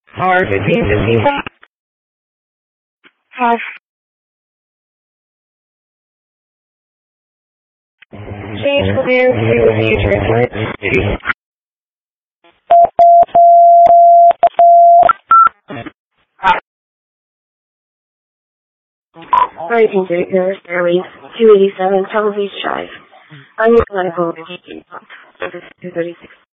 Hard to see. Change plans to the future. Sorry, Peter. Airways 287 Television Drive. I'm going to go to 236.